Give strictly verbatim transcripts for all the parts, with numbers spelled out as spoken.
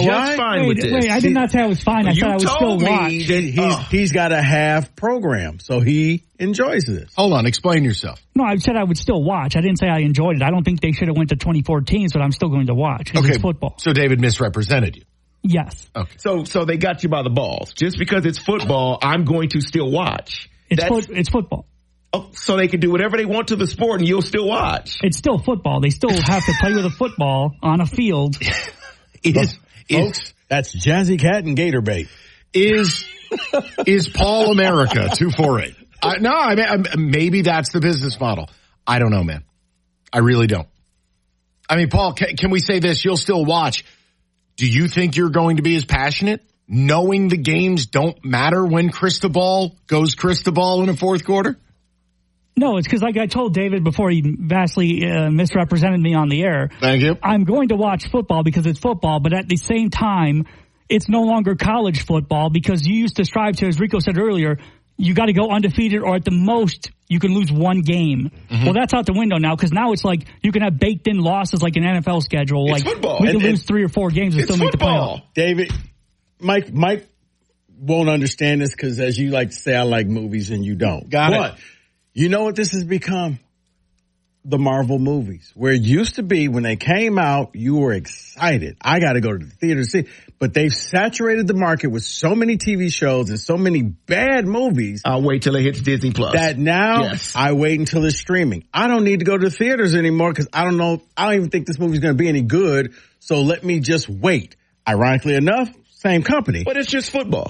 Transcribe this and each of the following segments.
was fine wait, with this. Wait, I did not say I was fine. I you said I would still told me watch. that He's, oh. he's got a half program, so he enjoys this. Hold on, explain yourself. No, I said I would still watch. I didn't say I enjoyed it. I don't think they should have went to twenty fourteen, but I'm still going to watch because Okay, it's football. So David misrepresented you. Yes. Okay. So, so they got you by the balls. Just because it's football, I'm going to still watch. It's That's, fo- it's football. oh, so they can do whatever they want to the sport, and you'll still watch. It's still football. They still have to play with a football on a field. Is, Folks, is, that's Jazzy Cat and Gator Bait. is, is Paul America two four eight? I, no, I mean, I, maybe that's the business model. I don't know, man. I really don't. I mean, Paul, can, can we say this? You'll still watch. Do you think you're going to be as passionate knowing the games don't matter when Cristobal goes Cristobal in a fourth quarter? No, it's because like I told David before he vastly uh, misrepresented me on the air. Thank you. I'm going to watch football because it's football, but at the same time, it's no longer college football because you used to strive to, as Rico said earlier, you got to go undefeated or at the most you can lose one game. Mm-hmm. Well, that's out the window now because now it's like you can have baked in losses like an N F L schedule. It's like football. we can And- lose and three or four games and it's still make football. the playoff. David, Mike, Mike won't understand this because, as you like to say, I like movies and you don't. Got it. But you know what this has become? The Marvel movies, where it used to be when they came out, you were excited. I got to go to the theater to see. But they've saturated the market with so many T V shows and so many bad movies I'll wait till it hits Disney Plus. that now Yes. I wait until it's streaming. I don't need to go to the theaters anymore because I don't know. I don't even think this movie's going to be any good. So let me just wait. Ironically enough, same company. But it's just football.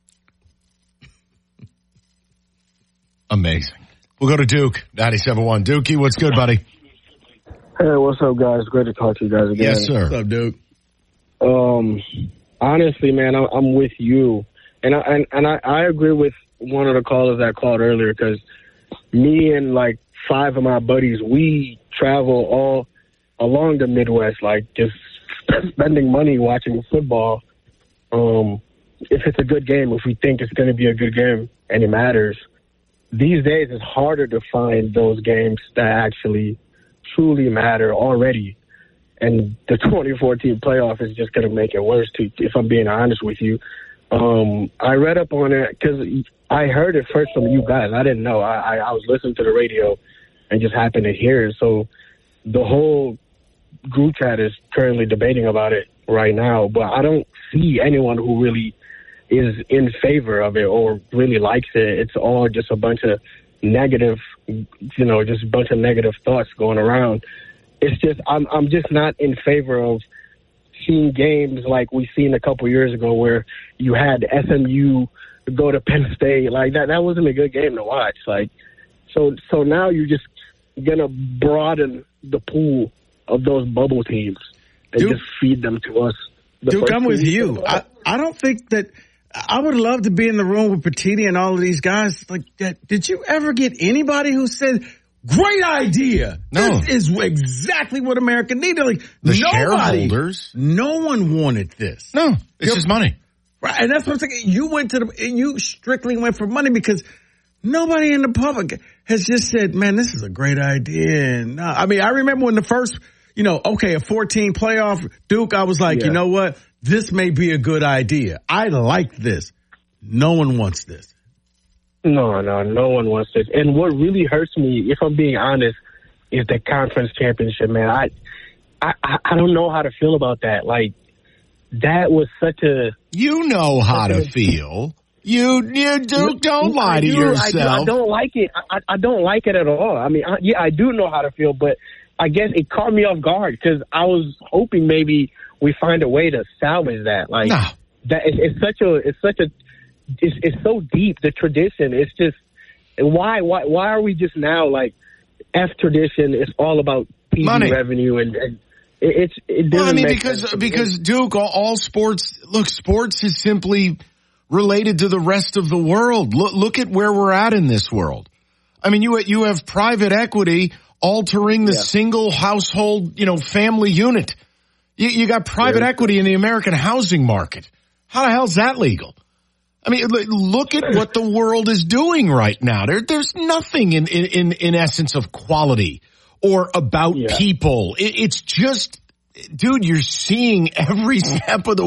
Amazing. We'll go to Duke, ninety-seven point one. Dookie, what's good, buddy? Hey, what's up, guys? Great to talk to you guys again. Yes, sir. What's up, Duke? Um, honestly, man, I, I'm with you, and I and, and I, I agree with one of the callers that called earlier because me and like five of my buddies, we travel all along the Midwest, like just spending money watching football. Um, if it's a good game, if we think it's going to be a good game and it matters. These days, it's harder to find those games that actually truly matter already. And the twenty fourteen playoff is just going to make it worse, too, if I'm being honest with you. Um, I read up on it because I heard it first from you guys. I didn't know. I, I, I was listening to the radio and just happened to hear it. So the whole group chat is currently debating about it right now. But I don't see anyone who really is in favor of it or really likes it. It's all just a bunch of negative, you know, just a bunch of negative thoughts going around. It's just, I'm I'm just not in favor of seeing games like we seen a couple years ago where you had S M U go to Penn State. Like that, that wasn't a good game to watch. Like, so, so now you're just going to broaden the pool of those bubble teams and Duke, just feed them to us. The Duke, first I'm with two you. weeks. I, I don't think that I would love to be in the room with Petiti and all of these guys like that. Did you ever get anybody who said, great idea? No. This is exactly what America needed. Like The nobody, shareholders. no one wanted this. No, it's just money. Right. And that's what I'm saying. You went to the, and you strictly went for money because nobody in the public has just said, man, this is a great idea. And, uh, I mean, I remember when the first, you know, okay, a fourteen playoff Duke, I was like, Yeah. you know what? This may be a good idea. I like this. No one wants this. No, no, no one wants this. And what really hurts me, if I'm being honest, is the conference championship, man. I, I, I don't know how to feel about that. Like, that was such a. You know how to feel. You, you Duke, don't lie to I do, yourself. I, do, I don't like it. I, I don't like it at all. I mean, I, yeah, I do know how to feel, but I guess it caught me off guard because I was hoping maybe we find a way to salvage that. Like, No. that it's, it's such a, it's such a, it's, it's so deep. The tradition. It's just why, why, why are we just now like F tradition? It's all about T V Money. revenue and. and it, it's it doesn't Well, I mean, make because sense. because Duke, all, all sports. Look, sports is simply related to the rest of the world. Look, look at where we're at in this world. I mean, you you have private equity altering the Yeah. single household, you know, family unit. You, you got private Yeah. equity in the American housing market. How the hell's that legal? I mean, l- look at what the world is doing right now. There, there's nothing in, in, in, in essence of quality or about Yeah. people. It, it's just, dude, you're seeing every step of the